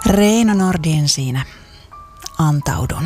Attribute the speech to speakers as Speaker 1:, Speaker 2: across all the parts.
Speaker 1: Reino Nordin siinä. Antaudun.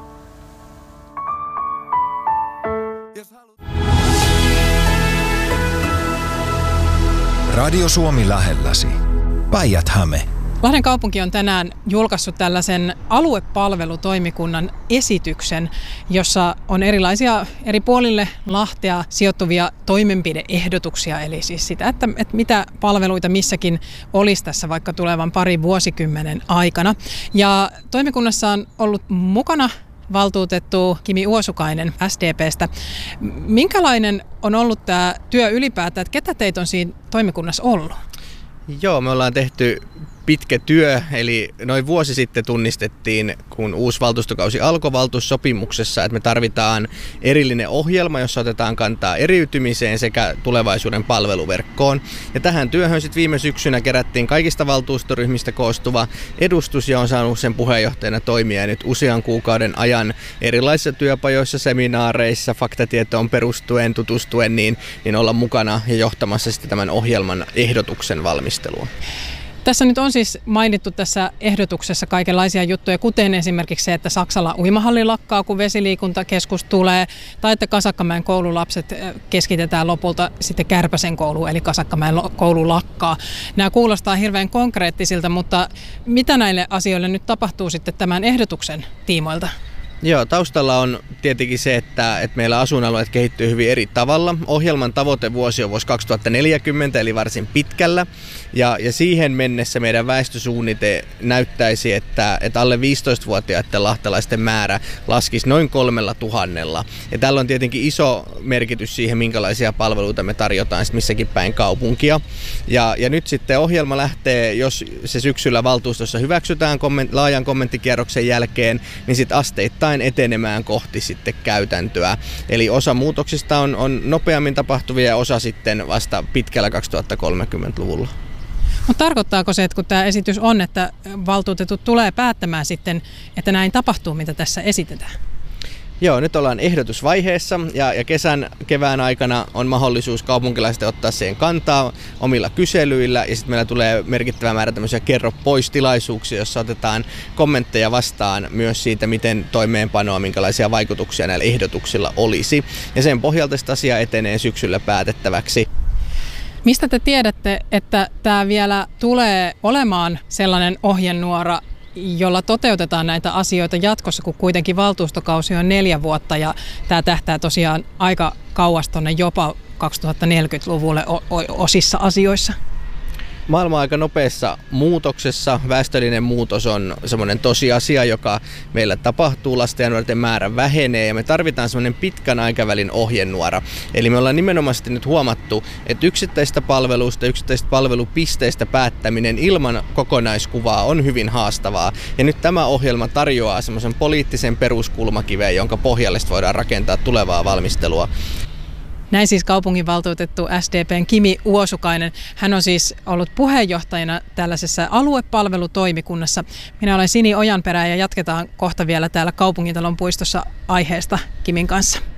Speaker 2: Radio Suomi lähelläsi. Päijät-Häme.
Speaker 3: Lahden kaupunki on tänään julkaissut tällaisen aluepalvelutoimikunnan esityksen, jossa on erilaisia eri puolille Lahtea sijoittuvia toimenpideehdotuksia, eli siis sitä, että mitä palveluita missäkin olisi tässä vaikka tulevan parin vuosikymmenen aikana. Ja toimikunnassa on ollut mukana valtuutettu Kimi Uosukainen SDP:stä. Minkälainen on ollut tämä työ ylipäätään, että ketä teitä on siinä toimikunnassa ollut?
Speaker 4: Joo, me ollaan tehty pitkä työ, eli noin vuosi sitten tunnistettiin, kun uusi valtuustokausi alkoi valtuussopimuksessa, että me tarvitaan erillinen ohjelma, jossa otetaan kantaa eriytymiseen sekä tulevaisuuden palveluverkkoon. Ja tähän työhön sitten viime syksynä kerättiin kaikista valtuustoryhmistä koostuva edustus ja on saanut sen puheenjohtajana toimia nyt usean kuukauden ajan erilaisissa työpajoissa, seminaareissa, faktatietoon perustuen, tutustuen, niin olla mukana ja johtamassa sitten tämän ohjelman ehdotuksen valmistelua.
Speaker 3: Tässä nyt on siis mainittu tässä ehdotuksessa kaikenlaisia juttuja, kuten esimerkiksi se, että Saksalla uimahalli lakkaa, kun vesiliikuntakeskus tulee, tai että Kasakkamäen koululapset keskitetään lopulta sitten Kärpäsen kouluun, eli Kasakkamäen koulu lakkaa. Nämä kuulostaa hirveän konkreettisilta, mutta mitä näille asioille nyt tapahtuu sitten tämän ehdotuksen tiimoilta?
Speaker 4: Joo, taustalla on tietenkin se, että meillä asuinalueet kehittyy hyvin eri tavalla. Ohjelman tavoitevuosi on vuosi 2040, eli varsin pitkällä. Ja siihen mennessä meidän väestösuunnite näyttäisi, että alle 15-vuotiaiden lahtelaisten määrä laskisi noin 3000. Ja tällä on tietenkin iso merkitys siihen, minkälaisia palveluita me tarjotaan missäkin päin kaupunkia. Ja nyt sitten ohjelma lähtee, jos se syksyllä valtuustossa hyväksytään laajan kommenttikierroksen jälkeen, niin sitten asteittain etenemään kohti sitten käytäntöä. Eli osa muutoksista on nopeammin tapahtuvia ja osa sitten vasta pitkällä 2030-luvulla.
Speaker 3: Mutta tarkoittaako se, että kun tämä esitys on, että valtuutetut tulee päättämään sitten, että näin tapahtuu, mitä tässä esitetään?
Speaker 4: Joo, nyt ollaan ehdotusvaiheessa ja kevään aikana on mahdollisuus kaupunkilaisten ottaa siihen kantaa omilla kyselyillä ja sitten meillä tulee merkittävä määrä tämmöisiä kerro pois -tilaisuuksia, jossa otetaan kommentteja vastaan myös siitä, miten toimeenpanoa, minkälaisia vaikutuksia näillä ehdotuksilla olisi. Ja sen pohjalta sitä asia etenee syksyllä päätettäväksi.
Speaker 3: Mistä te tiedätte, että tämä vielä tulee olemaan sellainen ohjenuora, jolla toteutetaan näitä asioita jatkossa, kun kuitenkin valtuustokausi on 4 vuotta ja tämä tähtää tosiaan aika kauas tuonne jopa 2040-luvulle osissa asioissa?
Speaker 4: Maailma on aika nopeassa muutoksessa. Väestöllinen muutos on semmoinen tosiasia, joka meillä tapahtuu. Lasten ja nuorten määrä vähenee ja me tarvitaan semmoinen pitkän aikavälin ohjenuora. Eli me ollaan nimenomaisesti nyt huomattu, että yksittäistä palveluista, yksittäistä palvelupisteistä päättäminen ilman kokonaiskuvaa on hyvin haastavaa. Ja nyt tämä ohjelma tarjoaa semmoisen poliittisen peruskulmakiveen, jonka pohjalle voidaan rakentaa tulevaa valmistelua.
Speaker 3: Näin siis kaupunginvaltuutettu SDP:n Kimi Uosukainen. Hän on siis ollut puheenjohtajana tällaisessa aluepalvelutoimikunnassa. Minä olen Sini Ojanperä ja jatketaan kohta vielä täällä Kaupungintalon puistossa aiheesta Kimin kanssa.